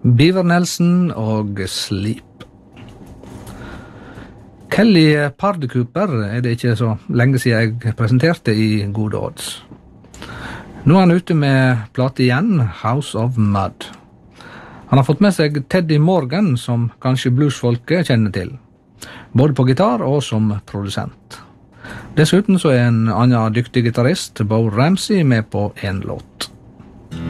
Beaver Nelson og Sleep. Kelly Pardy Cooper det ikke så lenge siden jeg presenterte i Gode Odds. Nå han ute med plate igjen, House of Mud. Han har fått med seg Teddy Morgan, som kanskje bluesfolket kjenner til, både på gitar og som produsent. Dessuten så en annen dyktig gitarist, Bo Ramsey, med på en låt.